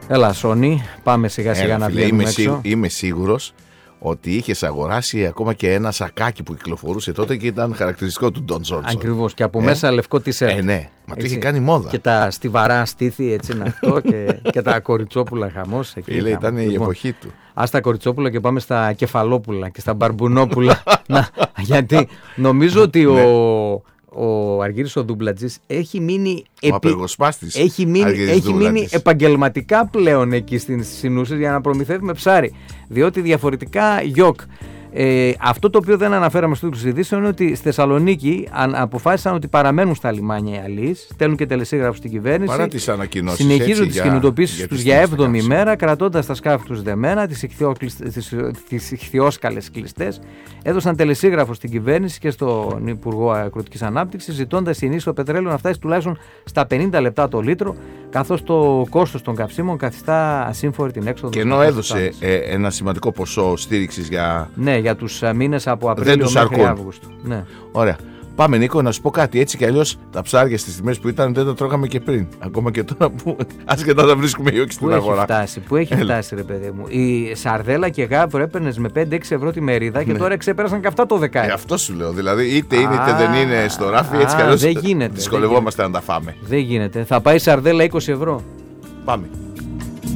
Έλα, Σόνι, πάμε σιγά σιγά να βγαίνουμε έξω. Είμαι σίγουρος ότι είχες αγοράσει ακόμα και ένα σακάκι που κυκλοφορούσε τότε και ήταν χαρακτηριστικό του Don Johnson. Ακριβώς, και από μέσα λευκό τισέρτ. Ναι, μα το είχε κάνει μόδα. Και τα στιβαρά στήθη, έτσι είναι αυτό, και τα κοριτσόπουλα χαμός. Φίλε, ήταν η εποχή του. Ας τα κοριτσόπουλα και πάμε στα κεφαλόπουλα και στα μπαρμπουνόπουλα. Γιατί νομίζω ότι ο Αργύρης ο Δούμπλατζης έχει μείνει, έχει μείνει επαγγελματικά πλέον εκεί στις Συνούσες για να προμηθεύουμε ψάρι. Διότι διαφορετικά γιοκ. Αυτό το οποίο δεν αναφέραμε στους ειδήσεων είναι ότι στη Θεσσαλονίκη αποφάσισαν ότι παραμένουν στα λιμάνια οι αλείς, στέλνουν και τελεσίγραφους στην κυβέρνηση. Παρά τις ανακοινώσεις. Συνεχίζουν τις κινητοποίησεις τους για 7η μέρα, κρατώντας τα σκάφη τους δεμένα, τις ιχθυόσκαλες κλειστές. Έδωσαν τελεσίγραφο στην κυβέρνηση και στον Υπουργό Αγροτικής Ανάπτυξης, ζητώντας η ενίσχυση στο πετρέλαιο να φτάσει τουλάχιστον στα 50 λεπτά το λίτρο, καθώς το κόστος των καυσίμων καθιστά ασύμφορη την έξοδο. Και ενώ έδωσε ένα σημαντικό ποσό στήριξης για. Ναι, για τους μήνες από Απρίλιο μέχρι Αύγουστο. Ναι. Ωραία. Πάμε, Νίκο, να σου πω κάτι. Έτσι κι αλλιώς τα ψάρια στις τιμές που ήταν δεν τα τρώγαμε και πριν. Ακόμα και τώρα που άσχετα τα βρίσκουμε ή όχι στην αγορά. Πού έχει φτάσει, ρε παιδί μου. Η σαρδέλα και γάβρο έπαιρνες με 5-6 ευρώ τη μερίδα και τώρα ξεπέρασαν και αυτά το δεκάριο. Αυτό σου λέω. Δηλαδή, είτε είναι είτε δεν είναι στο ράφι, έτσι κι αλλιώς δεν γίνεται. Δυσκολευόμαστε να τα φάμε. Δεν γίνεται. Θα πάει η σαρδέλα 20 ευρώ. Πάμε.